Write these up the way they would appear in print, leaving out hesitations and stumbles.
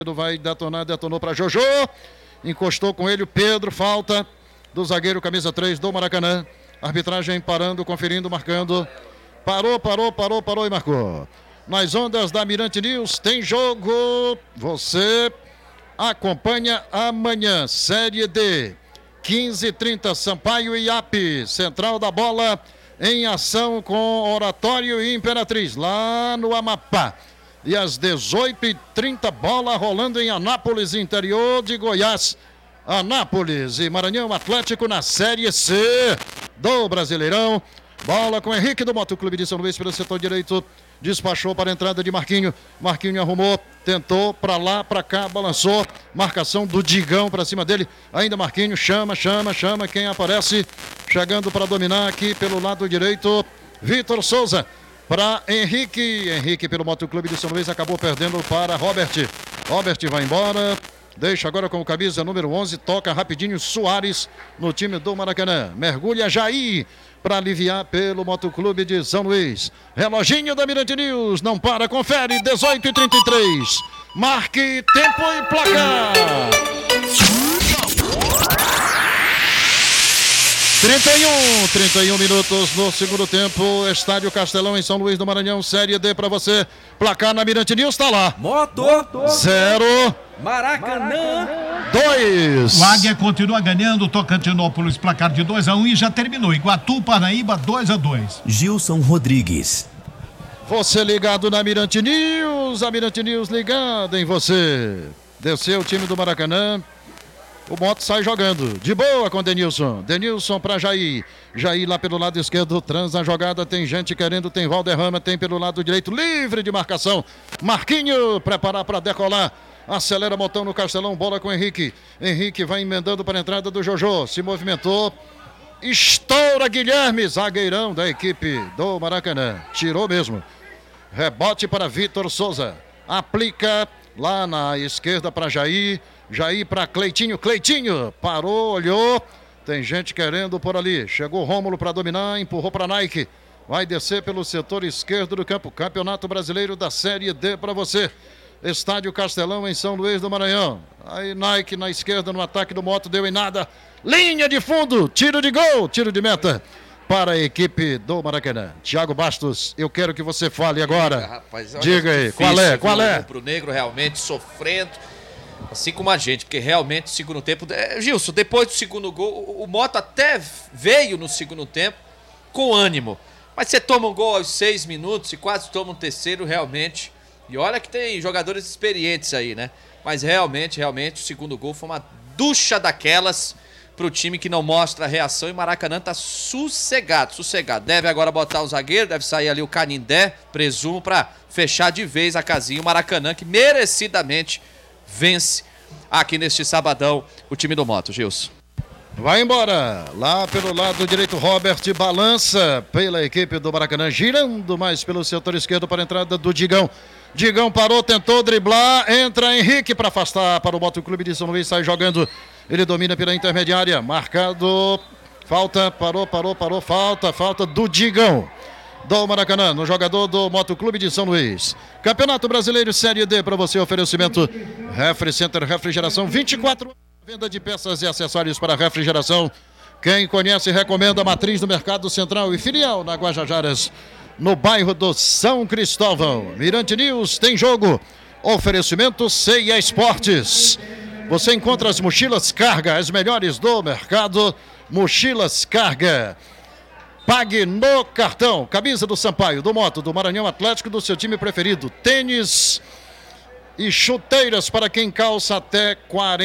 Vai detonar, detonou para Jojo. Encostou com ele o Pedro. Falta do zagueiro, camisa 3 do Maracanã. Arbitragem parando, conferindo, marcando. Parou e marcou. Nas ondas da Mirante News tem jogo. Você acompanha amanhã. Série D. 15h30, Sampaio e Iape. Central da bola em ação com Oratório e Imperatriz. Lá no Amapá. E às 18h30, bola rolando em Anápolis, interior de Goiás. Anápolis e Maranhão Atlético na Série C do Brasileirão. Bola com Henrique do Motoclube de São Luís pelo setor direito. Despachou para a entrada de Marquinho. Marquinho arrumou, tentou, para lá, para cá, balançou. Marcação do Digão para cima dele. Ainda Marquinho, chama. Quem aparece? Chegando para dominar aqui pelo lado direito. Vitor Souza. Para Henrique pelo Motoclube de São Luís, acabou perdendo para Robert. Robert vai embora, deixa agora com o camisa número 11, toca rapidinho Soares no time do Maracanã. Mergulha Jair para aliviar pelo Motoclube de São Luís. Reloginho da Mirante News, não para, confere, 18h33. Marque tempo e placar. 31 minutos no segundo tempo. Estádio Castelão em São Luís do Maranhão. Série D para você. Placar na Mirante News, tá lá. Moto 0. Maracanã 2. O Águia continua ganhando. Tocantinópolis, placar de 2-1 e já terminou. Iguatu, Paraíba, 2-2. Gilson Rodrigues. Você ligado na Mirante News. A Mirante News ligada em você. Desceu o time do Maracanã. O Moto sai jogando, de boa com Denilson. Denilson para Jair. Jair lá pelo lado esquerdo, transa a jogada. Tem gente querendo, tem Valderrama, tem pelo lado direito, livre de marcação. Marquinho, preparar para decolar. Acelera, botão no Castelão, bola com Henrique. Henrique vai emendando para a entrada do Jojo. Se movimentou. Estoura Guilherme, zagueirão da equipe do Maracanã. Tirou mesmo. Rebote para Vitor Souza. Aplica lá na esquerda para Jair. Jair para Cleitinho, parou, olhou, tem gente querendo por ali, chegou Rômulo para dominar, empurrou para Nike, vai descer pelo setor esquerdo do campo, Campeonato Brasileiro da Série D para você, Estádio Castelão em São Luís do Maranhão, aí Nike na esquerda no ataque do Moto, deu em nada, linha de fundo, tiro de gol, tiro de meta para a equipe do Maracanã. Thiago Bastos, eu quero que você fale agora, rapaz, diga aí, difícil, qual é? O rubro-negro realmente sofrendo, assim como a gente, porque realmente o segundo tempo... Gilson, depois do segundo gol, o Moto até veio no segundo tempo com ânimo. Mas você toma um gol aos 6 minutos e quase toma um terceiro, realmente. E olha que tem jogadores experientes aí, né? Mas realmente, o segundo gol foi uma ducha daquelas pro time que não mostra a reação. E Maracanã tá sossegado. Deve agora botar o zagueiro, deve sair ali o Canindé, presumo, pra fechar de vez a casinha. O Maracanã que merecidamente vence aqui neste sabadão o time do Moto, Gilson. Vai embora, lá pelo lado direito, Robert balança pela equipe do Maracanã, girando mais pelo setor esquerdo para a entrada do Digão. Digão parou, tentou driblar, entra Henrique para afastar para o Motoclube de São Luís, sai jogando, ele domina pela intermediária, marcado, falta, parou, falta do Digão. Do Maracanã, no jogador do Motoclube de São Luís. Campeonato Brasileiro Série D para você, oferecimento Refri Center Refrigeração, 24 horas, venda de peças e acessórios para refrigeração. Quem conhece recomenda a matriz do Mercado Central e filial na Guajajaras, no bairro do São Cristóvão. Mirante News tem jogo, oferecimento Ceia Esportes. Você encontra as mochilas Carga, as melhores do mercado, mochilas Carga. Pague no cartão, camisa do Sampaio, do Moto, do Maranhão Atlético, do seu time preferido, tênis e chuteiras para quem calça até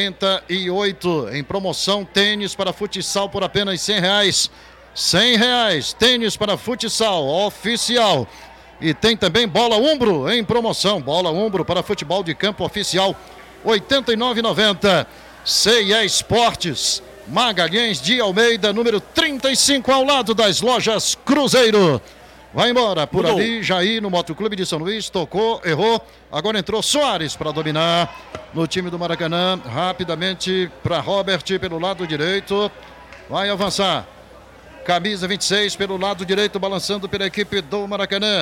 48, em promoção, tênis para futsal por apenas R$100, R$100, tênis para futsal oficial, e tem também bola Umbro em promoção, bola Umbro para futebol de campo oficial, R$ 89,90, C&E Esportes, Magalhães de Almeida, número 35, ao lado das lojas Cruzeiro. Vai embora por ali, Jair no Motoclube de São Luís, tocou, errou, agora entrou Soares para dominar no time do Maracanã, rapidamente para Robert pelo lado direito, vai avançar, camisa 26 pelo lado direito, balançando pela equipe do Maracanã,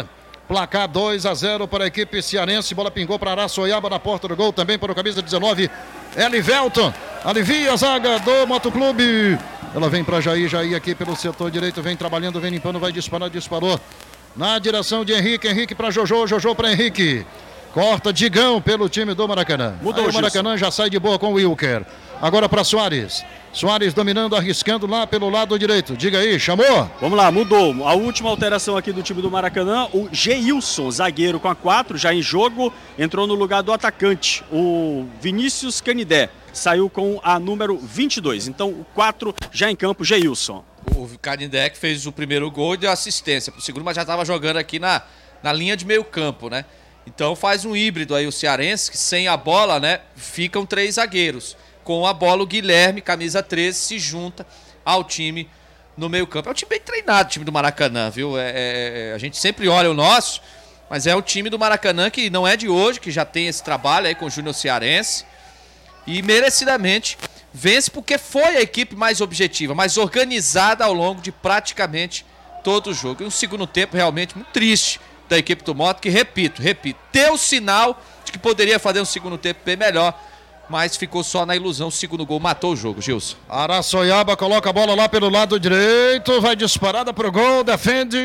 Placar 2-0 para a equipe cearense. Bola pingou para Araçoiaba na porta do gol. Também para o camisa 19, Elivelton. Alivia a zaga do Motoclube. Ela vem para Jair aqui pelo setor direito. Vem trabalhando, vem limpando, vai disparar, disparou. Na direção de Henrique para Jojo para Henrique. Corta Digão pelo time do Maracanã. Mudou, o Maracanã já sai de boa com o Wilker. Agora para Soares. Soares dominando, arriscando lá pelo lado direito. Diga aí, chamou? Vamos lá, mudou. A última alteração aqui do time do Maracanã, o Geilson, zagueiro com a 4, já em jogo, entrou no lugar do atacante, o Vinícius Canidé. Saiu com a número 22. Então, o 4 já em campo, Geilson. O Canidé que fez o primeiro gol e deu assistência pro segundo, mas já estava jogando aqui na linha de meio campo, né? Então faz um híbrido aí o cearense, que sem a bola, né, ficam 3 zagueiros. Com a bola, o Guilherme, camisa 13, se junta ao time no meio campo. É um time bem treinado, o time do Maracanã, viu? A gente sempre olha o nosso, mas é o time do Maracanã que não é de hoje, que já tem esse trabalho aí com o Júnior Cearense. E merecidamente vence porque foi a equipe mais objetiva, mais organizada ao longo de praticamente todo o jogo. E um segundo tempo realmente muito triste da equipe do Moto, que repito, deu sinal de que poderia fazer um segundo tempo bem melhor, mas ficou só na ilusão. O segundo gol matou o jogo, Gilson. Araçoiaba coloca a bola lá pelo lado direito, vai disparada pro gol, defende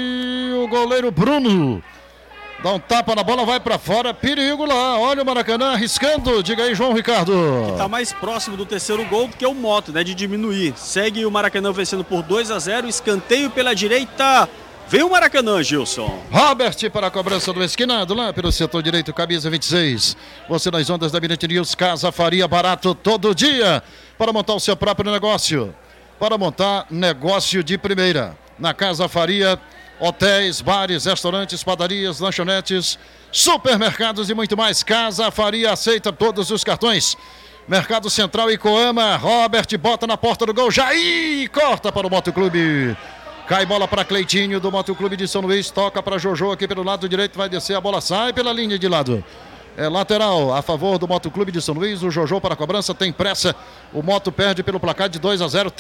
o goleiro Bruno. Dá um tapa na bola, vai pra fora, perigo lá. Olha o Maracanã arriscando, diga aí, João Ricardo. Tá mais próximo do terceiro gol do que o Moto, né, de diminuir. Segue o Maracanã vencendo por 2-0, escanteio pela direita. Vem o Maracanã, Gilson. Robert para a cobrança do esquinado lá pelo setor direito, camisa 26. Você nas ondas da Mirante News, Casa Faria, barato todo dia. Para montar o seu próprio negócio. Para montar negócio de primeira. Na Casa Faria, hotéis, bares, restaurantes, padarias, lanchonetes, supermercados e muito mais. Casa Faria aceita todos os cartões. Mercado Central e Coama. Robert bota na porta do gol. Jair corta para o Motoclube. Cai bola para Cleitinho do Motoclube de São Luís. Toca para Jojo aqui pelo lado direito. Vai descer, a bola sai pela linha de lado. É lateral a favor do Motoclube de São Luís. O Jojo para a cobrança, tem pressa. O Moto perde pelo placar de 2-0,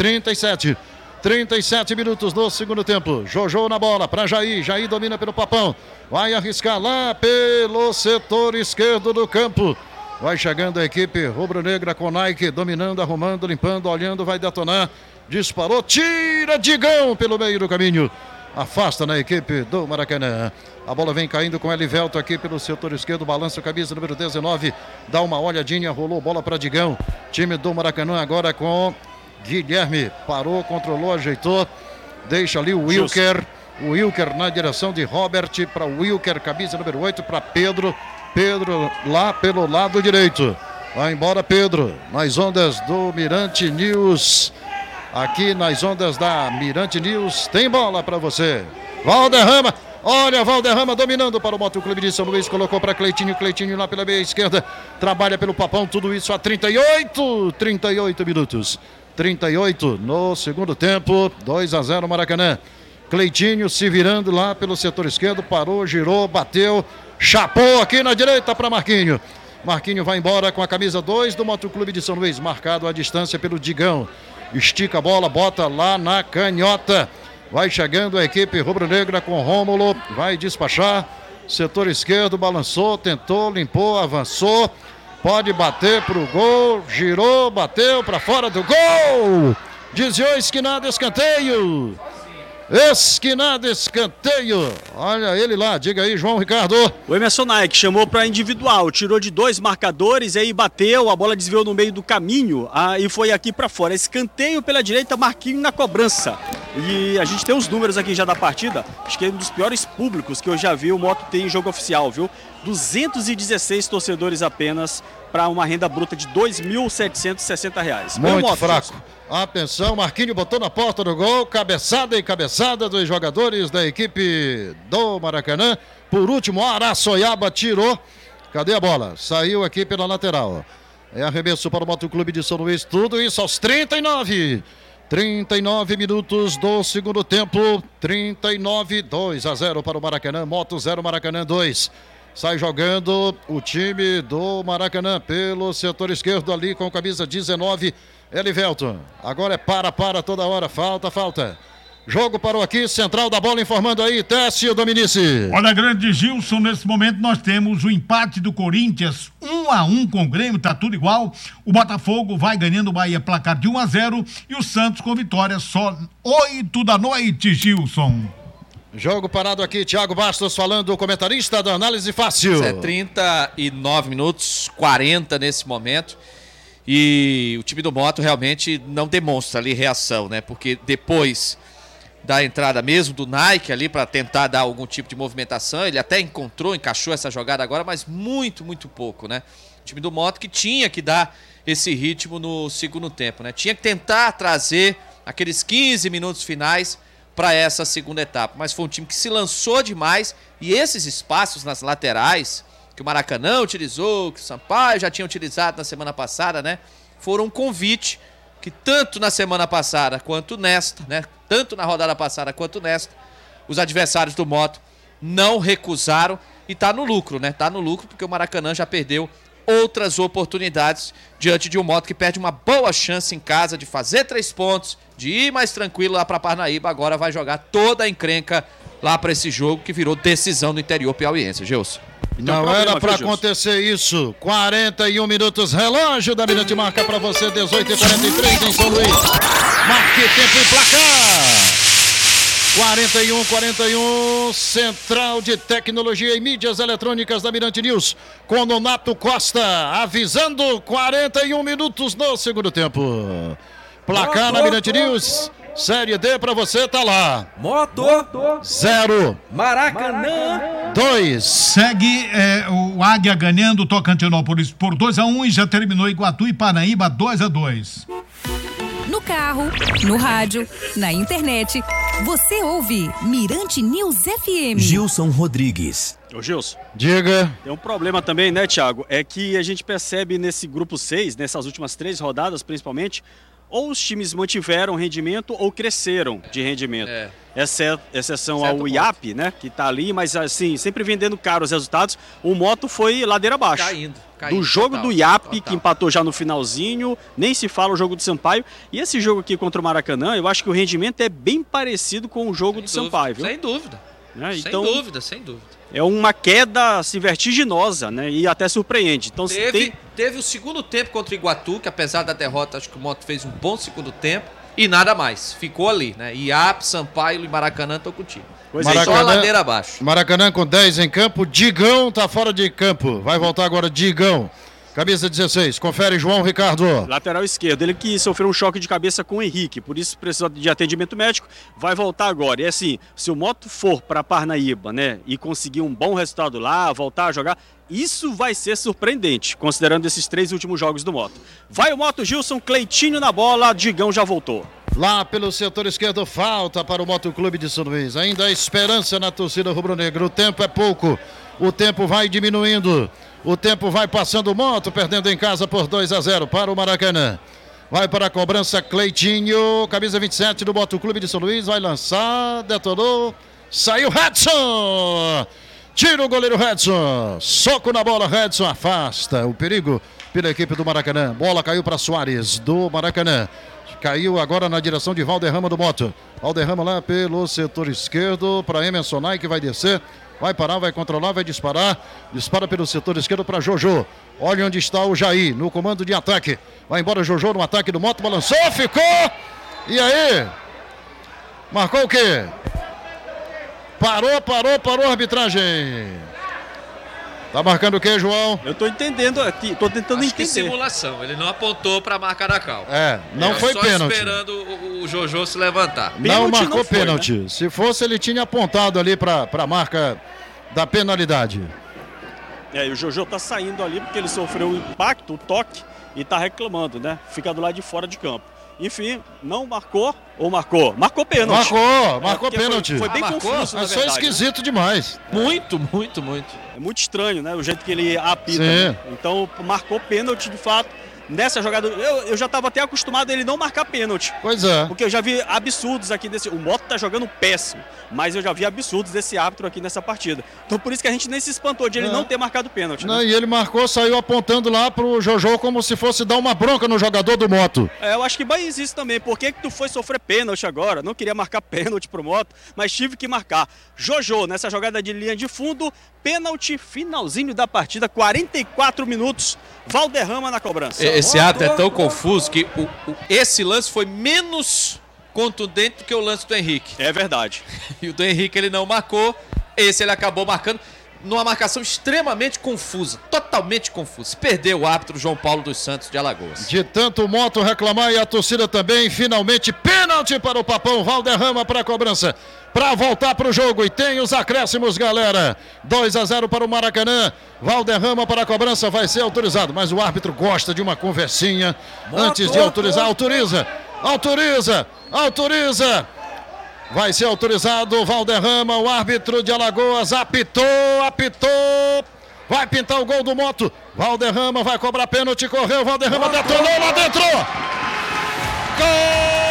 37 minutos do segundo tempo. Jojo na bola para Jair. Jair domina pelo Papão. Vai arriscar lá pelo setor esquerdo do campo. Vai chegando a equipe rubro-negra com Nike, dominando, arrumando, limpando, olhando, vai detonar. Disparou, tira Digão pelo meio do caminho. Afasta na equipe do Maracanã. A bola vem caindo com Elivelto aqui pelo setor esquerdo. Balança o camisa número 19. Dá uma olhadinha, rolou bola para Digão. Time do Maracanã agora com Guilherme. Parou, controlou, ajeitou. Deixa ali o Wilker. O Wilker na direção de Robert para o Wilker, camisa número 8 para Pedro. Pedro lá pelo lado direito. Vai embora Pedro. Nas ondas do Mirante News. Aqui nas ondas da Mirante News, tem bola para você. Valderrama, olha Valderrama dominando para o Motoclube de São Luís, colocou para Cleitinho, Cleitinho lá pela meia esquerda, trabalha pelo Papão, tudo isso a 38 minutos. 38 no segundo tempo, 2-0 Maracanã. Cleitinho se virando lá pelo setor esquerdo, parou, girou, bateu, chapou aqui na direita para Marquinho. Marquinho vai embora com a camisa 2 do Motoclube de São Luís, marcado a distância pelo Digão. Estica a bola, bota lá na canhota. Vai chegando a equipe rubro-negra com Rômulo. Vai despachar. Setor esquerdo, balançou, tentou, limpou, avançou. Pode bater pro gol. Girou, bateu para fora do gol. Desviou, esquinado, escanteio. Esquinado, escanteio. Olha ele lá, diga aí, João Ricardo. O Emerson Nike chamou para individual, tirou de 2 marcadores, aí bateu, a bola desviou no meio do caminho e foi aqui para fora. Escanteio pela direita, Marquinhos na cobrança. E a gente tem os números aqui já da partida, acho que é um dos piores públicos que eu já vi o Moto ter em jogo oficial, viu? 216 torcedores apenas para uma renda bruta de R$ 2.760. Muito fraco. Atenção, Marquinhos botou na porta do gol, cabeçada e cabeçada dos jogadores da equipe do Maracanã. Por último, Araçoiaba tirou. Cadê a bola? Saiu aqui pela lateral. É arremesso para o Motoclube de São Luís. Tudo isso aos 39 minutos do segundo tempo. 39, 2-0 para o Maracanã. Moto 0, Maracanã 2. Sai jogando o time do Maracanã pelo setor esquerdo ali com camisa 19, Elivelton. Agora é para toda hora. Falta. Jogo parou aqui, central da bola informando aí, Técio Dominici. Olha, grande Gilson, nesse momento nós temos o empate do Corinthians, 1-1 com o Grêmio, tá tudo igual. O Botafogo vai ganhando o Bahia placar de 1-0 e o Santos com vitória só 8 da noite, Gilson. Jogo parado aqui, Thiago Bastos falando, o comentarista da Análise Fácil. 39 minutos, 40 nesse momento. E o time do Moto realmente não demonstra ali reação, né? Porque depois da entrada mesmo do Nike ali para tentar dar algum tipo de movimentação, ele até encaixou essa jogada agora, mas muito, muito pouco, né? O time do Moto que tinha que dar esse ritmo no segundo tempo, né? Tinha que tentar trazer aqueles 15 minutos finais para essa segunda etapa, mas foi um time que se lançou demais e esses espaços nas laterais que o Maracanã utilizou, que o Sampaio já tinha utilizado na semana passada, né? Foram um convite que tanto na semana passada quanto nesta, né? Tanto na rodada passada quanto nesta, os adversários do Moto não recusaram e tá no lucro, né? Tá no lucro porque o Maracanã já perdeu outras oportunidades diante de um Moto que perde uma boa chance em casa de fazer 3 pontos, de ir mais tranquilo lá para Parnaíba. Agora vai jogar toda a encrenca lá para esse jogo que virou decisão do interior piauiense, Gilson. Não era para acontecer isso. 41 minutos, relógio da Mirante marca para você, 18h43 em São Luís. Marque tempo e placar. 41, Central de Tecnologia e Mídias Eletrônicas da Mirante News, com Nonato Costa, avisando 41 minutos no segundo tempo. Placar na Mirante News, Série D pra você, tá lá. Moto 0, Maracanã 2. Segue o Águia ganhando o Tocantinópolis por 2-1 e já terminou Iguatu e Parnaíba 2-2. No carro, no rádio, na internet, você ouve Mirante News FM. Gilson Rodrigues. Ô Gilson, Diga. tem um problema também, né, Thiago? É que a gente percebe nesse grupo 6, nessas últimas 3 rodadas principalmente, ou os times mantiveram rendimento ou cresceram de rendimento. Exceção ao IAP, né, que tá ali, mas assim, sempre vendendo caro os resultados. O Moto foi ladeira abaixo. Caindo do jogo total, do IAP, total. que empatou já no finalzinho, nem se fala o jogo do Sampaio. E esse jogo aqui contra o Maracanã, eu acho que o rendimento é bem parecido com o jogo do Sampaio, viu? Sem dúvida. Né? Sem Então, dúvida, sem dúvida. é uma queda assim, vertiginosa, né? E até surpreende. Então, Teve o segundo tempo contra o Iguatu, que apesar da derrota, acho que o Moto fez um bom segundo tempo. E nada mais. Ficou ali, né? IAP, Sampaio e Maracanã estão contigo. Só a ladeira abaixo. Maracanã com 10 em campo. Digão tá fora de campo. Vai voltar agora Digão. Camisa 16. Confere João Ricardo. Lateral esquerdo. Ele que sofreu um choque de cabeça com o Henrique. Por isso precisou de atendimento médico. Vai voltar agora. E assim, se o Moto for para Parnaíba, né? E conseguir um bom resultado lá, voltar a jogar, isso vai ser surpreendente, considerando esses 3 últimos jogos do Moto. Vai o Moto, Gilson, Cleitinho na bola, Digão já voltou. Lá pelo setor esquerdo, falta para o Motoclube de São Luís. Ainda há esperança na torcida rubro-negra. O tempo é pouco. O tempo vai diminuindo. O tempo vai passando. O Moto perdendo em casa por 2-0 para o Maracanã. Vai para a cobrança Cleitinho, camisa 27 do Motoclube de São Luís. Vai lançar, detonou. Saiu Redson. Tira o goleiro Redson. Soco na bola, Redson afasta o perigo pela equipe do Maracanã. Bola caiu para Soares do Maracanã. Caiu agora na direção de Valderrama do Moto. Valderrama lá pelo setor esquerdo para Emerson Nai, que vai descer. Vai parar, vai controlar, vai disparar. Dispara pelo setor esquerdo para Jojo. Olha onde está o Jair, no comando de ataque. Vai embora Jojo no ataque do Moto, balançou, ficou. E aí? Marcou o quê? Parou a arbitragem. Tá marcando o quê, João? Eu tô entendendo aqui, tô tentando Acho que entender. simulação, ele não apontou pra marca da cal. Não foi só pênalti. esperando o Jojo se levantar. Não Pênalti marcou não foi, pênalti. né? Se fosse, ele tinha apontado ali pra marca da penalidade. E o Jojo tá saindo ali porque ele sofreu o impacto, o toque, e tá reclamando, né? Fica do lado de fora de campo. Enfim, não marcou ou marcou? Marcou pênalti. Marcou pênalti. Foi bem marcou? confuso, na Mas foi verdade, esquisito demais. Muito, muito, muito. né? É muito estranho, né? O jeito que ele apita. Sim. Né? Então, marcou pênalti de fato. nessa jogada, eu já estava até acostumado a ele não marcar pênalti. Pois é. Porque eu já vi absurdos aqui desse... O Mota tá jogando péssimo, mas eu já vi absurdos desse árbitro aqui nessa partida. Então por isso que a gente nem se espantou de ele não ter marcado pênalti. Não, e ele marcou, saiu apontando lá pro Jojo como se fosse dar uma bronca no jogador do Moto. Eu acho que mais isso também. Por que tu foi sofrer pênalti agora? Não queria marcar pênalti pro Moto, mas tive que marcar. Jojo, nessa jogada de linha de fundo, pênalti, finalzinho da partida, 44 minutos, Valderrama na cobrança. Esse árbitro é tão confuso que esse lance foi menos contundente do que o lance do Henrique. É verdade. E o do Henrique ele não marcou, esse ele acabou marcando numa marcação extremamente confusa, totalmente confusa. Perdeu o árbitro João Paulo dos Santos de Alagoas. De tanto o Moto reclamar e a torcida também, finalmente pênalti para o Papão, Valderrama para a cobrança. Para voltar para o jogo e tem os acréscimos, galera. 2-0 para o Maracanã. Valderrama para a cobrança, vai ser autorizado. Mas o árbitro gosta de uma conversinha antes de autorizar. Autoriza. Vai ser autorizado. Valderrama, o árbitro de Alagoas, apitou. Vai pintar o gol do Moto. Valderrama vai cobrar pênalti, correu. Valderrama detonou lá dentro. Gol!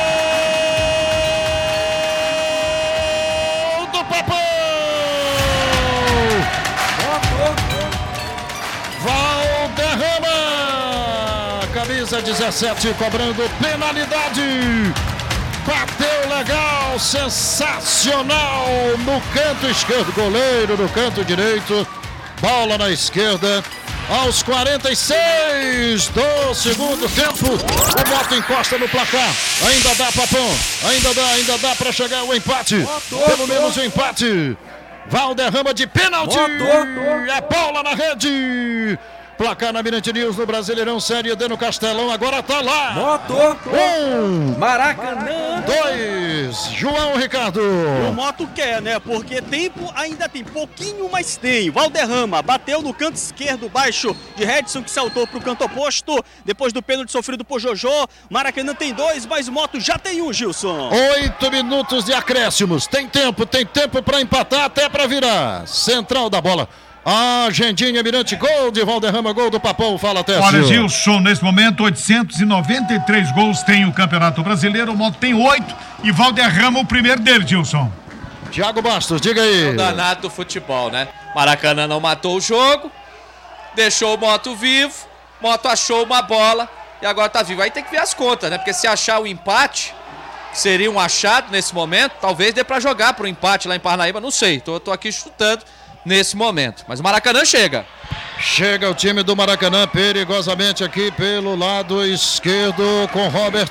Valderrama, camisa 17, cobrando penalidade. Bateu legal, sensacional no canto esquerdo, goleiro no canto direito, bola na esquerda. Aos 46 do segundo tempo, o Moto encosta no placar. Ainda dá, Papão, ainda dá para chegar o empate. Pelo menos o empate. Valderrama de pênalti. É bola na rede. Placar na Mirante News no Brasileirão Série D no Castelão. Agora tá lá. Moto. 1. Maracanã. 2. João Ricardo. O Moto quer, né? Porque tempo ainda tem, pouquinho, mas tem. Valderrama bateu no canto esquerdo baixo de Redson, que saltou pro canto oposto. Depois do pênalti sofrido por Jojo. Maracanã tem 2, mas o Moto já tem 1, Gilson. 8 minutos de acréscimos. Tem tempo para empatar, até para virar. Central da bola. Agendinha Mirante, gol de Valderrama, gol do Papão, fala Técio. Olha, Gilson, nesse momento 893 gols tem o Campeonato Brasileiro, o Moto tem 8 e Valderrama o primeiro dele, Gilson. Thiago Bastos, diga aí. O danado do futebol, né? Maracanã não matou o jogo, deixou o Moto vivo, Moto achou uma bola e agora tá vivo. Aí tem que ver as contas, né? Porque se achar o empate, seria um achado nesse momento, talvez dê pra jogar pro empate lá em Parnaíba, não sei, tô aqui chutando nesse momento, mas o Maracanã chega. Chega o time do Maracanã perigosamente aqui pelo lado esquerdo com Robert.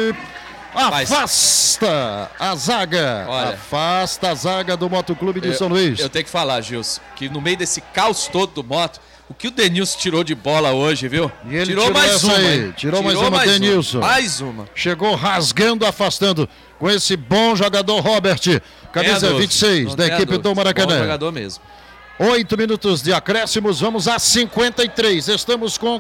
Afasta a zaga. Olha, afasta a zaga do Motoclube de São Luís. Eu tenho que falar, Gilson, que no meio desse caos todo do Moto, o que o Denilson tirou de bola hoje, viu? E ele tirou mais uma aí. Tirou mais uma, Denilson. Mais uma. Chegou rasgando, afastando com esse bom jogador Robert. Camisa 26 da equipe do Maracanã. Bom jogador mesmo. 8 minutos de acréscimos, vamos a 53. Estamos com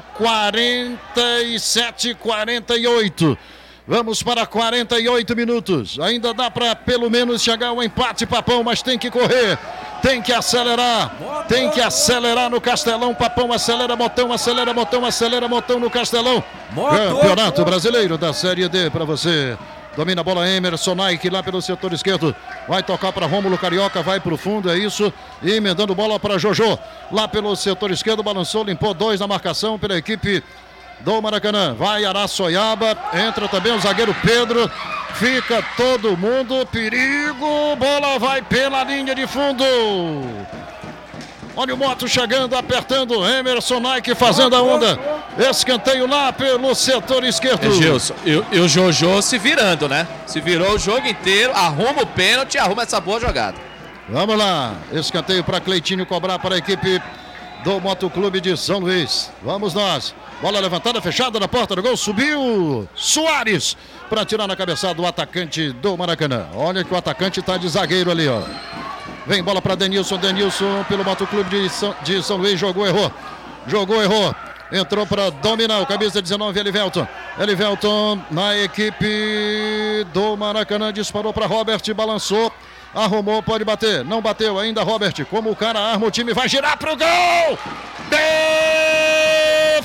47, 48. Vamos para 48 minutos. Ainda dá para pelo menos chegar ao empate, Papão, mas tem que correr. Tem que acelerar. Tem que acelerar no Castelão. Papão acelera, Motão no Castelão. Campeonato Brasileiro da Série D para você. Domina a bola Emerson Nike lá pelo setor esquerdo. Vai tocar para Rômulo Carioca, vai para o fundo, é isso. E emendando bola para Jojo. Lá pelo setor esquerdo, balançou, limpou 2 na marcação pela equipe do Maracanã. Vai Araçoiaba, entra também o zagueiro Pedro. Fica todo mundo, perigo. Bola vai pela linha de fundo. Olha o Moto chegando, apertando, Emerson Nike fazendo a onda. Escanteio lá pelo setor esquerdo. Gilson, e o Jojo se virando, né? Se virou o jogo inteiro, arruma o pênalti, arruma essa boa jogada. Vamos lá, escanteio para Cleitinho cobrar para a equipe do Motoclube de São Luís. Vamos nós. Bola levantada, fechada na porta do gol, subiu Soares para tirar na cabeçada do atacante do Maracanã. Olha que o atacante está de zagueiro ali, ó. Vem bola para Denilson pelo Motoclube de São Luís, jogou, errou. Entrou para dominar o camisa 19, Elivelton na equipe do Maracanã, disparou para Robert, balançou, arrumou, pode bater, não bateu ainda Robert, como o cara arma o time, vai girar pro gol!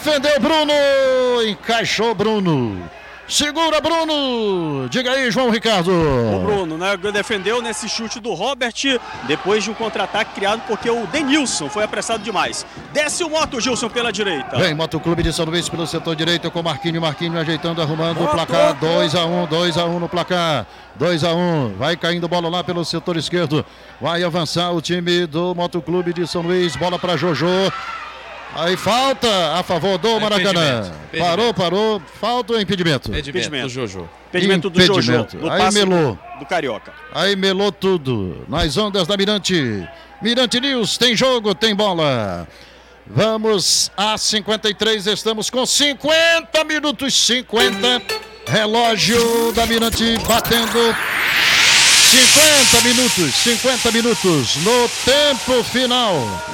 defendeu Bruno, encaixou Bruno. Segura, Bruno! Diga aí, João Ricardo. O Bruno, né, defendeu nesse chute do Robert, depois de um contra-ataque criado porque o Denilson foi apressado demais. Desce o Moto, Gilson, pela direita. Vem, Moto Clube de São Luís pelo setor direito com Marquinho ajeitando, arrumando o placar. 2-1 no placar. 2-1, vai caindo bola lá pelo setor esquerdo. Vai avançar o time do Moto Clube de São Luís. Bola para Jojo. Aí falta a favor do Maracanã. Parou. Falta o impedimento. Impedimento do Jojo. Impedimento do Jojo. Aí melou. Do Carioca. Aí melou tudo. Nas ondas da Mirante. Mirante News, tem jogo, tem bola. Vamos a 53, estamos com 50 minutos. 50. Relógio da Mirante batendo 50 minutos no tempo final.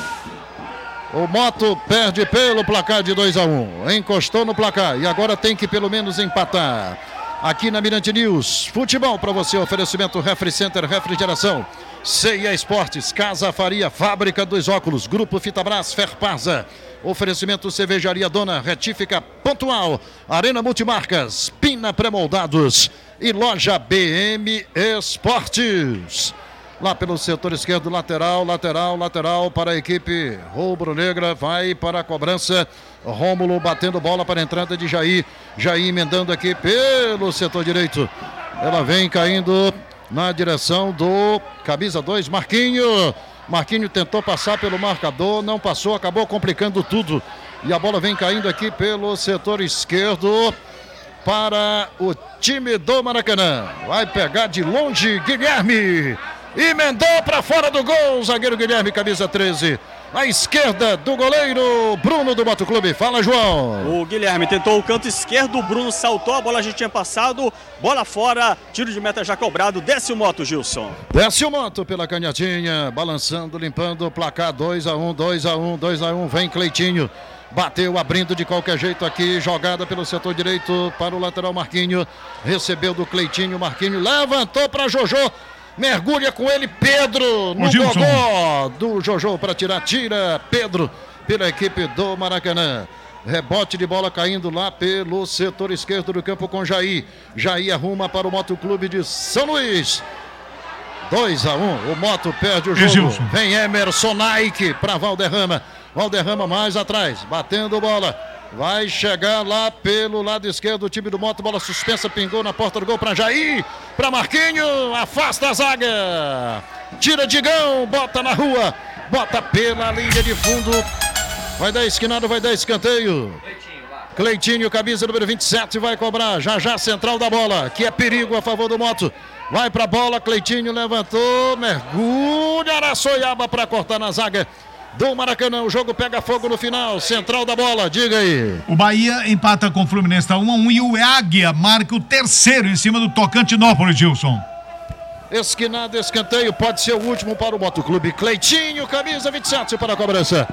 O Moto perde pelo placar de 2-1. Encostou no placar e agora tem que pelo menos empatar. Aqui na Mirante News, futebol para você, oferecimento Refri Center, refrigeração, C&A Esportes, Casa Faria, Fábrica dos Óculos, Grupo Fitabras, Ferparza, oferecimento Cervejaria Dona, Retífica Pontual, Arena Multimarcas, Pina Premoldados e Loja BM Esportes. Lá pelo setor esquerdo, lateral para a equipe rubro-negra, vai para a cobrança. Rômulo batendo bola para a entrada de Jair. Jair emendando aqui pelo setor direito. Ela vem caindo na direção do camisa 2, Marquinho. Marquinho tentou passar pelo marcador, não passou, acabou complicando tudo. E a bola vem caindo aqui pelo setor esquerdo para o time do Maracanã. Vai pegar de longe Guilherme. Emendou para fora do gol, o zagueiro Guilherme, camisa 13. À esquerda do goleiro Bruno do Moto Clube. Fala, João. O Guilherme tentou o canto esquerdo, o Bruno saltou, a bola já tinha passado, bola fora, tiro de meta já cobrado. Desce o Moto, Gilson. Desce o Moto pela canhotinha, balançando, limpando o placar. 2-1. Vem Cleitinho. Bateu, abrindo de qualquer jeito aqui, jogada pelo setor direito para o lateral Marquinho. Recebeu do Cleitinho, Marquinho levantou para Jojo. Mergulha com ele, Pedro, no gogó do Jojo para tira Pedro pela equipe do Maracanã. Rebote de bola caindo lá pelo setor esquerdo do campo com Jair. Jair arruma para o Moto Clube de São Luís. 2-1, o Moto perde o jogo. Vem Emerson Nike para Valderrama. Valderrama mais atrás, batendo bola. Vai chegar lá pelo lado esquerdo o time do Moto, bola suspensa, pingou na porta do gol para Jair, para Marquinho, afasta a zaga, tira Digão, bota na rua, bota pela linha de fundo, vai dar esquinado, vai dar escanteio. Cleitinho, camisa número 27, vai cobrar, já central da bola, que é perigo a favor do Moto, vai para a bola, Cleitinho levantou, mergulha, Araçoiaba para cortar na zaga do Maracanã. O jogo pega fogo no final, central da bola, diga aí. O Bahia empata com o Fluminense, tá 1-1, e o Águia marca o terceiro em cima do Tocantinópolis, Gilson. Esquinado, escanteio, pode ser o último para o Moto Clube. Cleitinho, camisa 27 para a cobrança.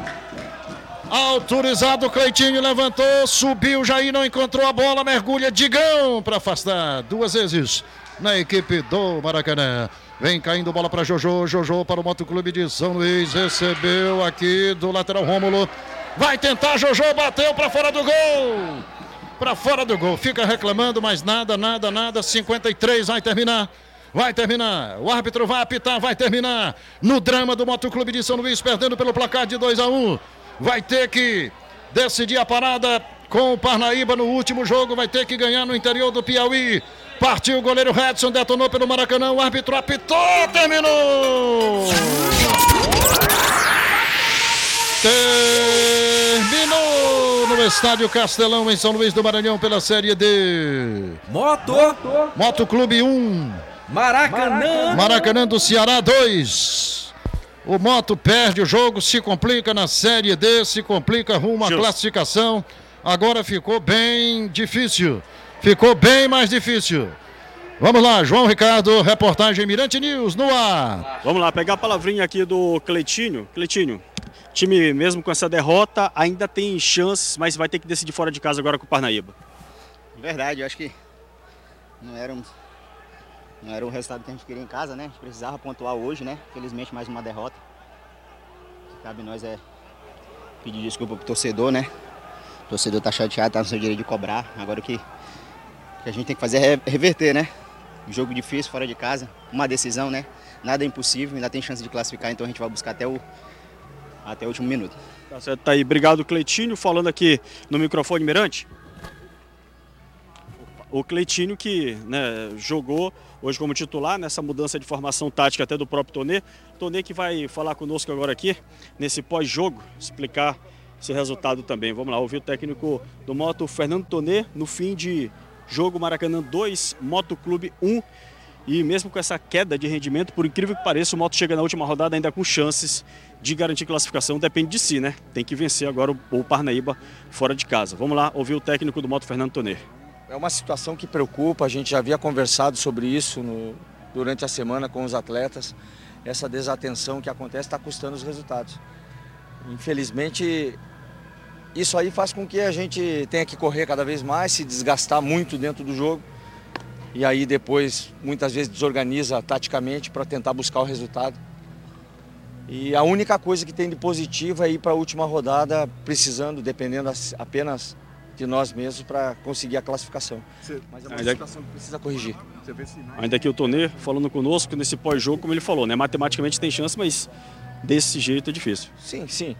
Autorizado, Cleitinho levantou, subiu, Jair não encontrou a bola, mergulha, Digão para afastar duas vezes na equipe do Maracanã. Vem caindo bola para Jojo para o Moto Clube de São Luís, recebeu aqui do lateral Rômulo, vai tentar, Jojo bateu para fora do gol, fica reclamando, mas nada, 53, vai terminar, o árbitro vai apitar, vai terminar, no drama do Moto Clube de São Luís, perdendo pelo placar de 2-1, vai ter que decidir a parada com o Parnaíba no último jogo, vai ter que ganhar no interior do Piauí. Partiu o goleiro Redson, detonou pelo Maracanã, o árbitro apitou, terminou! Terminou no Estádio Castelão, em São Luís do Maranhão, pela Série D. Moto Clube 1. Maracanã do Ceará 2. O Moto perde o jogo, se complica na Série D, se complica rumo à classificação. Agora ficou bem difícil. Ficou bem mais difícil. Vamos lá, João Ricardo, reportagem Mirante News no ar. Vamos lá, pegar a palavrinha aqui do Cleitinho. Cleitinho, time mesmo com essa derrota ainda tem chances, mas vai ter que decidir fora de casa agora com o Parnaíba. Verdade, eu acho que não era o resultado que a gente queria em casa, né? A gente precisava pontuar hoje, né? Felizmente mais uma derrota. O que cabe nós é pedir desculpa pro torcedor, né? O torcedor tá chateado, tá no seu direito de cobrar. Agora o que a gente tem que fazer é reverter, né? Um jogo difícil, fora de casa, uma decisão, né? Nada é impossível, ainda tem chance de classificar, então a gente vai buscar até o último minuto. Tá certo, tá aí. Obrigado, Cleitinho. Falando aqui no microfone, Mirante. O Cleitinho que, né, jogou hoje como titular nessa mudança de formação tática até do próprio Tonê. Tonê que vai falar conosco agora aqui, nesse pós-jogo, explicar esse resultado também. Vamos lá, ouvir o técnico do Moto, Fernando Tonê, no fim de jogo Maracanã 2, Moto Clube 1. E mesmo com essa queda de rendimento, por incrível que pareça, o Moto chega na última rodada ainda com chances de garantir classificação. Depende de si, né? Tem que vencer agora o Parnaíba fora de casa. Vamos lá, ouvir o técnico do Moto, Fernando Tonê. É uma situação que preocupa, a gente já havia conversado sobre isso durante a semana com os atletas. Essa desatenção que acontece está custando os resultados. Infelizmente, isso aí faz com que a gente tenha que correr cada vez mais, se desgastar muito dentro do jogo. E aí depois, muitas vezes, desorganiza taticamente para tentar buscar o resultado. E a única coisa que tem de positivo é ir para a última rodada, precisando, dependendo apenas de nós mesmos para conseguir a classificação. Mas é uma situação que precisa corrigir. Ainda aqui o Tonê falando conosco nesse pós-jogo, como ele falou, né? Matematicamente tem chance, mas desse jeito é difícil. Sim.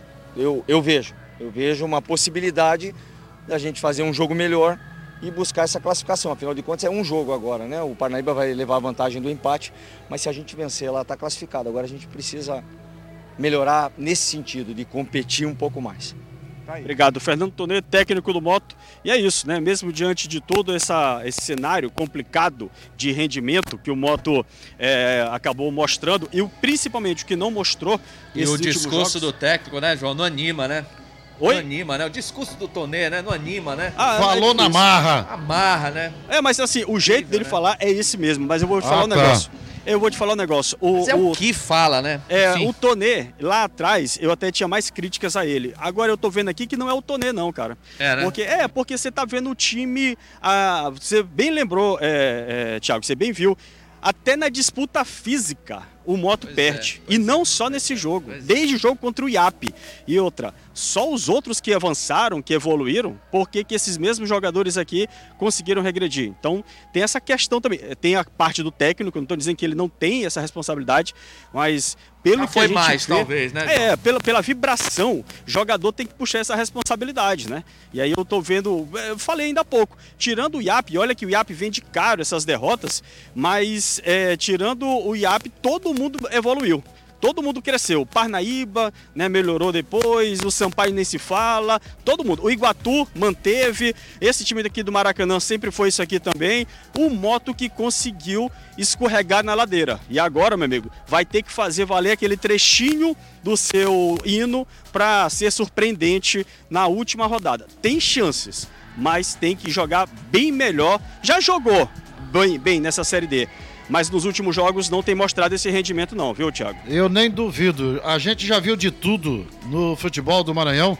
Eu vejo uma possibilidade da gente fazer um jogo melhor e buscar essa classificação. Afinal de contas é um jogo agora, né? O Parnaíba vai levar a vantagem do empate, mas se a gente vencer, ela está classificada. Agora a gente precisa melhorar nesse sentido, de competir um pouco mais. Obrigado, Fernando Tonê, técnico do Moto. E é isso, né? Mesmo diante de todo esse cenário complicado de rendimento que o Moto acabou mostrando, e principalmente o que não mostrou. E o discurso do técnico, né, João? Não anima, né? Oi? Não anima, né? O discurso do Tonê, né? Não anima, né? Falou na marra. Amarra, né? Mas assim, o jeito dele falar é esse mesmo, mas eu vou falar um negócio. Eu vou te falar um negócio. O que fala, né? O Tonê, lá atrás, eu até tinha mais críticas a ele. Agora eu tô vendo aqui que não é o Tonê, não, cara. Né? Porque você tá vendo o time. Você bem lembrou, Thiago, você bem viu. Até na disputa física, o Moto perde. E não só nesse jogo. Desde o jogo contra o IAP. E outra, só os outros que avançaram, que evoluíram, porque que esses mesmos jogadores aqui conseguiram regredir. Então, tem essa questão também. Tem a parte do técnico, não estou dizendo que ele não tem essa responsabilidade, mas pelo que a gente mais, vê, talvez, né? Pela vibração, jogador tem que puxar essa responsabilidade, né? E aí eu tô vendo, eu falei ainda há pouco, tirando o IAP, olha que o IAP vende caro essas derrotas, mas tirando o IAP, todo mundo evoluiu. Todo mundo cresceu. Parnaíba, né, melhorou depois, o Sampaio nem se fala, todo mundo. O Iguatu manteve, esse time daqui do Maracanã sempre foi isso aqui também. O Moto que conseguiu escorregar na ladeira. E agora, meu amigo, vai ter que fazer valer aquele trechinho do seu hino para ser surpreendente na última rodada. Tem chances, mas tem que jogar bem melhor. Já jogou bem nessa Série D. Mas nos últimos jogos não tem mostrado esse rendimento não, viu, Thiago? Eu nem duvido. A gente já viu de tudo no futebol do Maranhão.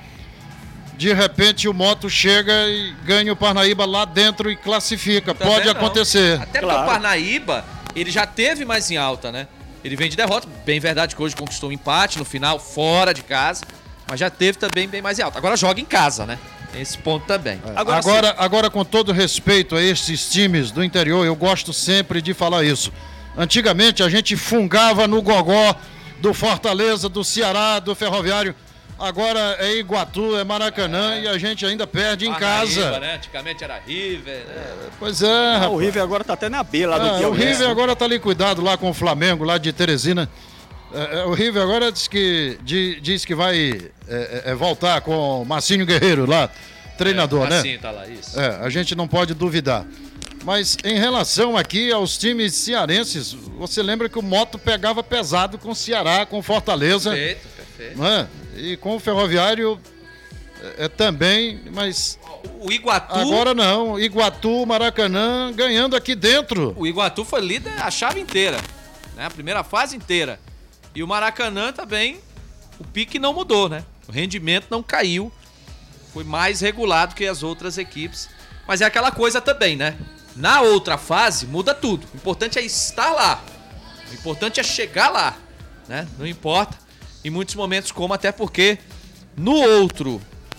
De repente o Moto chega e ganha o Parnaíba lá dentro e classifica. Também pode não acontecer. Até porque o Parnaíba, ele já teve mais em alta, né? Ele vem de derrota. Bem verdade que hoje conquistou um empate no final, fora de casa. Mas já teve também bem mais em alta. Agora joga em casa, né? Tem esse ponto também. Agora, com todo respeito a esses times do interior, eu gosto sempre de falar isso. Antigamente a gente fungava no gogó do Fortaleza, do Ceará, do Ferroviário. Agora é Iguatu, é Maracanã e a gente ainda perde em casa. Né? Antigamente era River, né? Pois é, rapaz. O River agora tá até na B lá do O River agora tá ali cuidado lá com o Flamengo, lá de Teresina. O River agora diz que vai voltar com o Marcinho Guerreiro lá, treinador, né? Assim, tá lá, isso. A gente não pode duvidar. Mas em relação aqui aos times cearenses, você lembra que o Moto pegava pesado com o Ceará, com o Fortaleza. Perfeito. Né? E com o Ferroviário também, mas... O Iguatu... Agora não, Iguatu, Maracanã, ganhando aqui dentro. O Iguatu foi líder a chave inteira, né? A primeira fase inteira. E o Maracanã também, o pique não mudou, né? O rendimento não caiu, foi mais regulado que as outras equipes. Mas é aquela coisa também, né? Na outra fase, muda tudo. O importante é estar lá. O importante é chegar lá, né? Não importa em muitos momentos como, até porque no outro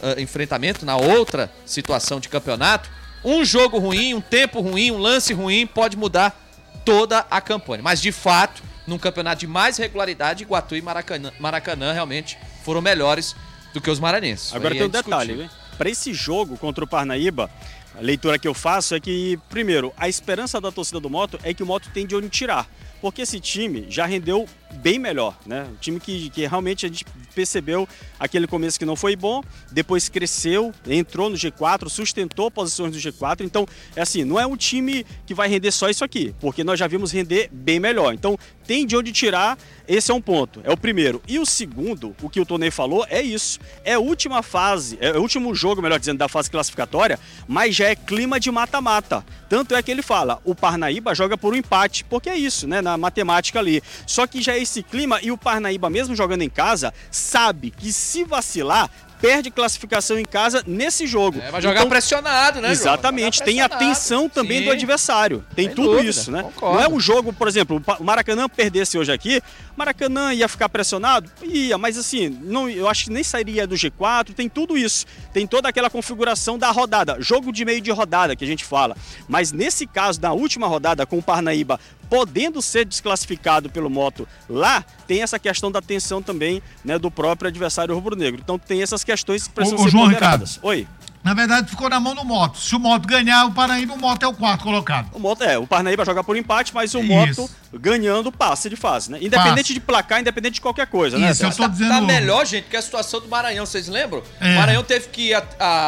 enfrentamento, na outra situação de campeonato, um jogo ruim, um tempo ruim, um lance ruim pode mudar toda a campanha. Mas, de fato, num campeonato de mais regularidade, Iguatu e Maracanã realmente foram melhores do que os maranhenses. Agora tem um detalhe, né? Para esse jogo contra o Parnaíba, a leitura que eu faço é que, primeiro, a esperança da torcida do Moto é que o Moto tem de onde tirar. Porque esse time já rendeu bem melhor, né? Um time que realmente a gente percebeu aquele começo que não foi bom, depois cresceu, entrou no G4, sustentou posições do G4. Então, é assim, não é um time que vai render só isso aqui, porque nós já vimos render bem melhor. Então, tem de onde tirar, esse é um ponto, é o primeiro. E o segundo, o que o Tonei falou, é isso. É a última fase, é o último jogo, melhor dizendo, da fase classificatória, mas já é clima de mata-mata. Tanto é que ele fala, o Parnaíba joga por um empate, porque é isso, né, na matemática ali. Só que já é esse clima e o Parnaíba, mesmo jogando em casa, sabe que se vacilar, perde classificação em casa nesse jogo. Vai jogar pressionado, né, exatamente, João? tem a tensão também do adversário. Tem tudo dúvida, isso, né? Concordo. Não é um jogo, por exemplo, o Maracanã perdesse hoje aqui, o Maracanã ia ficar pressionado? Ia, mas assim, não, eu acho que nem sairia do G4, tem tudo isso. Tem toda aquela configuração da rodada, jogo de meio de rodada que a gente fala. Mas nesse caso, na última rodada, com o Parnaíba podendo ser desclassificado pelo Moto lá, tem essa questão da tensão também, né, do próprio adversário rubro-negro. Então tem essas questões que precisam ser João ponderadas. Ricardo, oi. Na verdade ficou na mão do Moto. Se o Moto ganhar, o Parnaíba, o Moto é o quarto colocado. O Parnaíba joga por empate, mas o Moto ganhando passa de fase, né? Independente de placar, independente de qualquer coisa, né? Isso, eu tô dizendo... Tá melhor, gente, que a situação do Maranhão, vocês lembram? O Maranhão teve que ir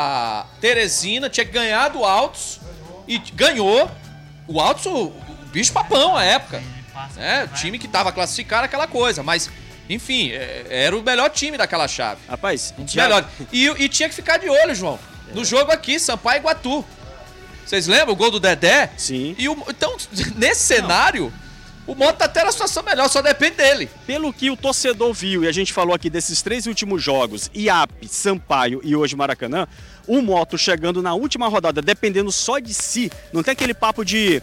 a Teresina, tinha que ganhar do Altos e ganhou. O Altos, o bicho papão à época. O time que tava classificado, aquela coisa, mas enfim, era o melhor time daquela chave. Rapaz, melhor. E tinha que ficar de olho, João, no jogo aqui, Sampaio e Iguatu. Vocês lembram o gol do Dedé? Sim. Então, nesse cenário, o Moto tá tendo a situação melhor, só depende dele. Pelo que o torcedor viu, e a gente falou aqui desses 3 últimos jogos, IAP, Sampaio e hoje Maracanã, o Moto chegando na última rodada, dependendo só de si, não tem aquele papo de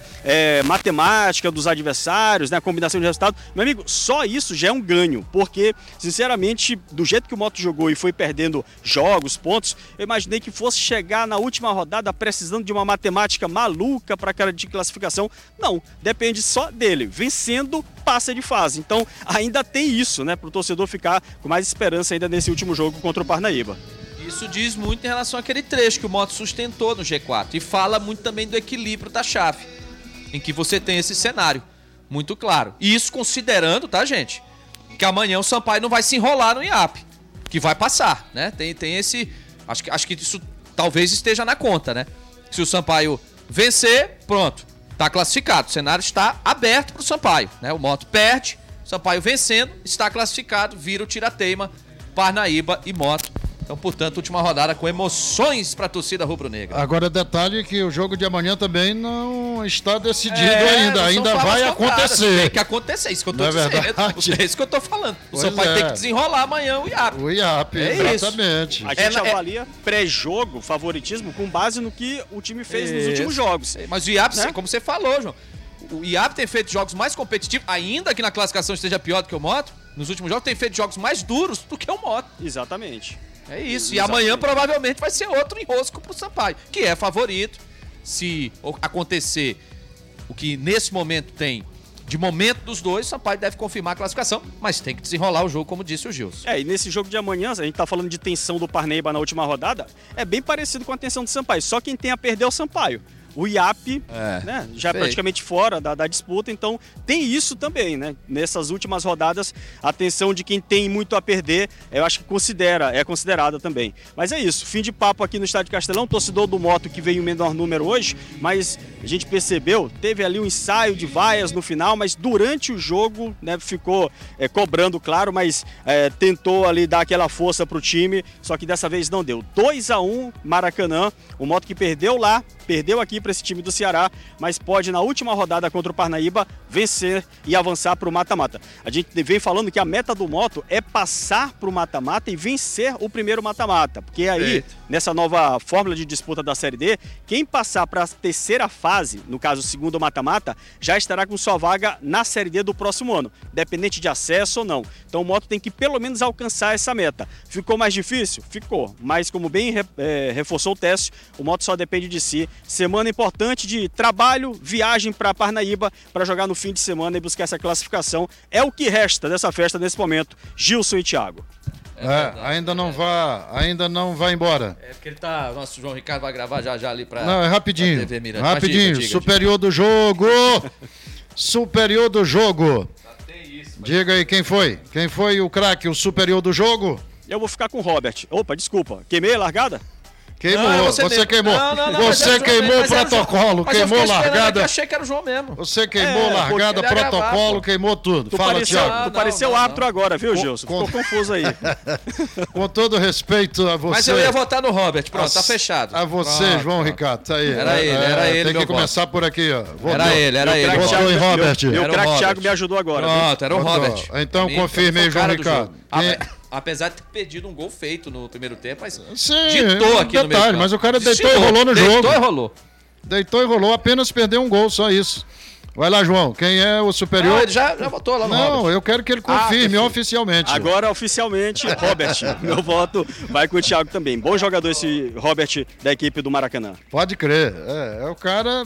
matemática dos adversários, né, combinação de resultado. Meu amigo, só isso já é um ganho, porque, sinceramente, do jeito que o Moto jogou e foi perdendo jogos, pontos, eu imaginei que fosse chegar na última rodada precisando de uma matemática maluca para cara de classificação. Não, depende só dele. Vencendo, passa de fase. Então, ainda tem isso, né, para o torcedor ficar com mais esperança ainda nesse último jogo contra o Parnaíba. Isso diz muito em relação àquele trecho que o Moto sustentou no G4 e fala muito também do equilíbrio da chave, em que você tem esse cenário muito claro. E isso considerando, tá, gente, que amanhã o Sampaio não vai se enrolar no IAP, que vai passar, né? Tem esse... Acho que isso talvez esteja na conta, né? Se o Sampaio vencer, pronto, tá classificado. O cenário está aberto pro Sampaio, né? O Moto perde, o Sampaio vencendo, está classificado, vira o tira-teima, Parnaíba e Moto. Então, portanto, última rodada com emoções para a torcida rubro-negra. Agora, detalhe que o jogo de amanhã também não está decidido ainda vai acontecer. Tem que acontecer, isso que eu tô dizendo. É isso que eu tô falando. O Sampaio tem que desenrolar amanhã o IAP. O IAP, exatamente. A gente avalia pré-jogo, favoritismo, com base no que o time fez nos últimos jogos. Mas o IAP, né? Como você falou, João, o IAP tem feito jogos mais competitivos, ainda que na classificação esteja pior do que o Moto, nos últimos jogos tem feito jogos mais duros do que o Moto. Exatamente. É isso, e amanhã provavelmente vai ser outro enrosco pro Sampaio, que é favorito. Se acontecer o que nesse momento tem de momento dos dois, o Sampaio deve confirmar a classificação, mas tem que desenrolar o jogo, como disse o Gilson. E nesse jogo de amanhã, a gente tá falando de tensão do Parnaíba na última rodada, é bem parecido com a tensão do Sampaio, só quem tem a perder é o Sampaio. O IAP, né, já é praticamente fora da disputa, então tem isso também, né? Nessas últimas rodadas, a tensão de quem tem muito a perder, eu acho que é considerada também. Mas é isso, fim de papo aqui no Estádio Castelão, torcedor do Moto que veio em menor número hoje, mas a gente percebeu, teve ali um ensaio de vaias no final, mas durante o jogo, né, ficou cobrando, claro, mas tentou ali dar aquela força pro time, só que dessa vez não deu. 2-1 Maracanã, o Moto que perdeu lá, perdeu aqui para esse time do Ceará, mas pode, na última rodada contra o Parnaíba, vencer e avançar para o mata-mata. A gente vem falando que a meta do Moto é passar para o mata-mata e vencer o primeiro mata-mata, porque aí, nessa nova fórmula de disputa da Série D, quem passar para a terceira fase, no caso o segundo mata-mata, já estará com sua vaga na Série D do próximo ano, independente de acesso ou não. Então o Moto tem que pelo menos alcançar essa meta. Ficou mais difícil? Ficou, mas como bem reforçou o teste, o Moto só depende de si. Semana importante de trabalho, viagem para Parnaíba para jogar no fim de semana e buscar essa classificação. É o que resta dessa festa nesse momento. Gilson e Thiago. Ainda não vai embora. É porque nosso João Ricardo vai gravar já ali para Não, é rapidinho. TV Mirante. Rapidinho, Diga. superior do jogo. Superior do jogo. Diga aí quem foi? Quem foi o craque, o superior do jogo? Eu vou ficar com o Robert. Opa, desculpa. Queimei a largada? Queimou, Não, você queimou. Não, você queimou o protocolo, queimou largada. Eu achei que era o João mesmo. Você queimou largada, protocolo, queimou tudo. Fala, Thiago. Tu pareceu árbitro agora, viu, Gilson? Ficou confuso aí. Com todo respeito a você. Mas eu ia votar no Robert, pronto, tá fechado. A você, pronto, João Ricardo, tá aí. Era ele. Tem que começar por aqui, ó. Votou. Era ele. Votou em Robert. Meu craque Thiago me ajudou agora. Pronto, era o Robert. Então confirme aí, João Ricardo. Apesar de ter perdido um gol feito no primeiro tempo, mas sim, ditou aqui no meio campo. Mas o cara deitou e rolou no jogo. Deitou e rolou. Deitou e rolou, apenas perdeu um gol, só isso. Vai lá, João, quem é o superior? Não, ele já votou lá no Robert. Não, eu quero que ele confirme oficialmente. Agora, oficialmente, Robert. Meu voto vai com o Thiago também. Bom jogador esse Robert da equipe do Maracanã. Pode crer. O cara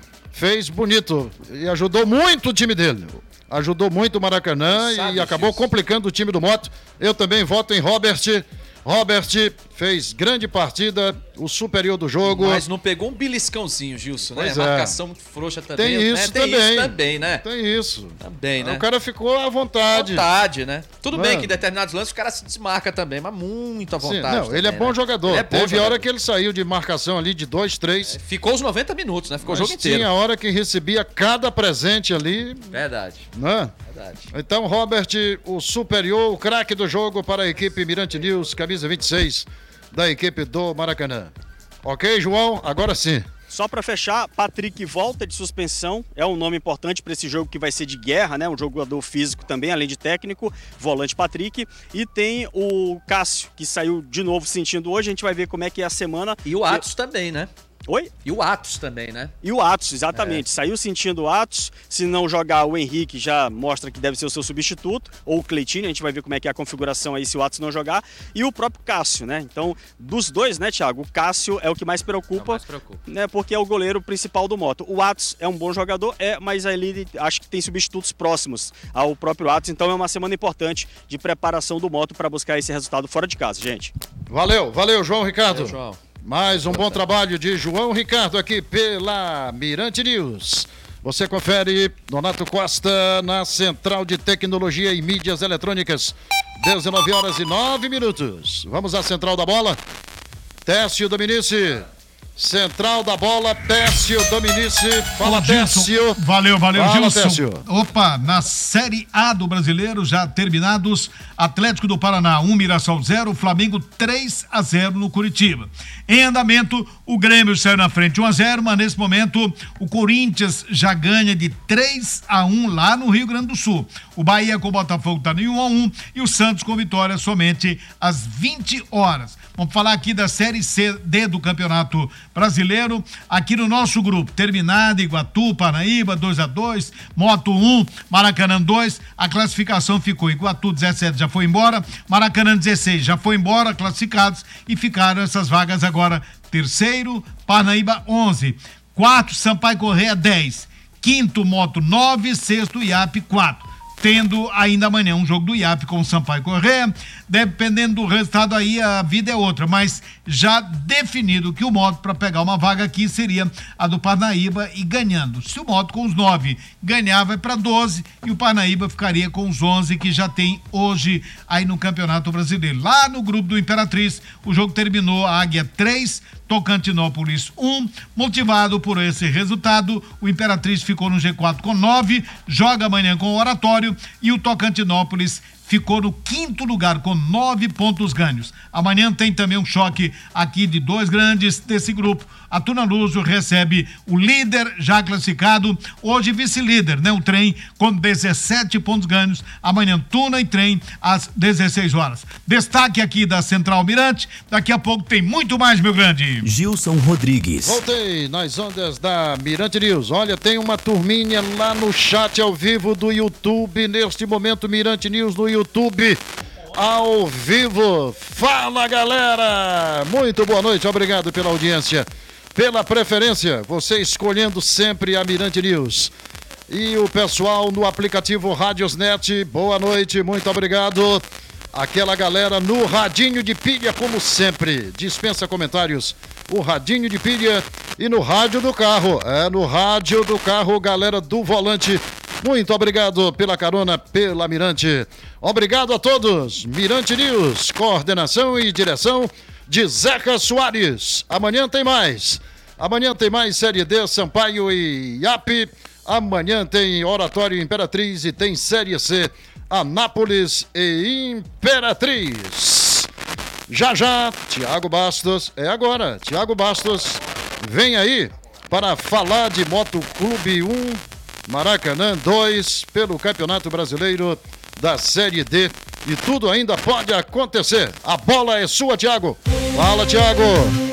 fez bonito e ajudou muito o time dele. Ajudou muito o Maracanã e acabou complicando o time do Moto. Eu também voto em Robert. Robert fez grande partida, o superior do jogo. Mas não pegou um beliscãozinho, Gilson, né? Pois Marcação muito frouxa também. Tem isso também. Tem isso também, né? Tem isso. Também, né? O cara ficou à vontade. Né? Tudo bem que em determinados lances o cara se desmarca também, mas muito à vontade. Não, também, ele é bom jogador. Ele é bom Teve jogador. hora que ele saiu de marcação ali de 2, 3. Ficou os 90 minutos, né? Ficou o jogo inteiro. Tinha hora que recebia cada presente ali. Verdade. Né? Verdade. Então, Robert, o superior, o craque do jogo para a equipe Mirante News, camisa 26 da equipe do Maracanã. Ok, João? Agora sim. Só para fechar, Patrick volta de suspensão, é um nome importante para esse jogo que vai ser de guerra, né? Um jogador físico também, além de técnico, volante Patrick. E tem o Cássio, que saiu de novo sentindo hoje, a gente vai ver como é que é a semana. E o Atos também, né? Oi? E o Atos também, né? E o Atos, exatamente. Saiu sentindo o Atos. Se não jogar o Henrique, já mostra que deve ser o seu substituto. Ou o Cleitinho, a gente vai ver como é que é a configuração aí se o Atos não jogar. E o próprio Cássio, né? Então, dos dois, né, Thiago? O Cássio é o que mais preocupa, né? Porque é o goleiro principal do Moto. O Atos é um bom jogador, mas ali acho que tem substitutos próximos ao próprio Atos. Então é uma semana importante de preparação do Moto para buscar esse resultado fora de casa, gente. Valeu, João Ricardo. Valeu, João. Mais um bom trabalho de João Ricardo aqui pela Mirante News. Você confere Donato Costa na Central de Tecnologia e Mídias Eletrônicas. 19h09. Vamos à Central da Bola. Técio Dominici. Central da Bola, Técio Dominici. Fala, Técio. Valeu, Fala, Gilson. Técio. Opa, na Série A do Brasileiro, já terminados, Atlético do Paraná 1, Mirassol 0, Flamengo 3-0 no Curitiba. Em andamento, o Grêmio saiu na frente 1-0, mas nesse momento o Corinthians já ganha de 3-1 lá no Rio Grande do Sul. O Bahia com o Botafogo está no 1-1 e o Santos com vitória somente às 20 horas. Vamos falar aqui da Série C D do Campeonato Brasileiro, aqui no nosso grupo, terminada, Iguatu, Parnaíba, 2-2, Moto 1, Maracanã 2, a classificação ficou, Iguatu 17 já foi embora, Maracanã 16 já foi embora, classificados, e ficaram essas vagas agora, terceiro, Parnaíba 11, quarto, Sampaio Corrêa 10, quinto, Moto 9, sexto, IAP 4. Tendo ainda amanhã um jogo do IAP com o Sampaio Corrêa, dependendo do resultado aí a vida é outra, mas já definido que o Moto para pegar uma vaga aqui seria a do Parnaíba e ganhando. Se o Moto com os 9 ganhar, vai para 12 e o Parnaíba ficaria com os 11 que já tem hoje aí no Campeonato Brasileiro. Lá no grupo do Imperatriz, o jogo terminou, a Águia 3, Tocantinópolis 1, motivado por esse resultado, o Imperatriz ficou no G4 com 9, joga amanhã com o Oratório e o Tocantinópolis ficou no 5º lugar com 9 pontos ganhos. Amanhã tem também um choque aqui de 2 grandes desse grupo. A Tuna Luso recebe o líder já classificado, hoje vice-líder, né? O Trem com 17 pontos ganhos. Amanhã Tuna e Trem às 16 horas. Destaque aqui da Central Mirante. Daqui a pouco tem muito mais, meu grande. Gilson Rodrigues. Voltei nas ondas da Mirante News. Olha, tem uma turminha lá no chat ao vivo do YouTube. Neste momento, Mirante News no YouTube. Ao vivo. Fala, galera! Muito boa noite, obrigado pela audiência, pela preferência, você escolhendo sempre a Mirante News. E o pessoal no aplicativo Radiosnet, boa noite, muito obrigado. Aquela galera no radinho de pilha, como sempre, dispensa comentários. O radinho de pilha e no rádio do carro. No rádio do carro, galera do volante. Muito obrigado pela carona, pela Mirante. Obrigado a todos. Mirante News, coordenação e direção de Zeca Soares. Amanhã tem mais. Amanhã tem mais Série D, Sampaio e IAP. Amanhã tem Oratório Imperatriz e tem Série C, Anápolis e Imperatriz. Já, Thiago Bastos, agora. Thiago Bastos vem aí para falar de Moto Clube 1, Maracanã 2, pelo Campeonato Brasileiro da Série D. E tudo ainda pode acontecer. A bola é sua, Thiago. Fala, Thiago.